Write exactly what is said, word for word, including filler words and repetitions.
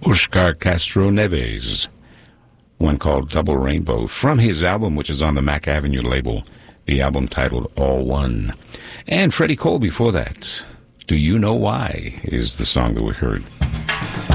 Oscar Castro Neves, one called Double Rainbow, from his album, which is on the Mac Avenue label, the album titled All One. And Freddie Cole before that, Do You Know Why, is the song that we heard.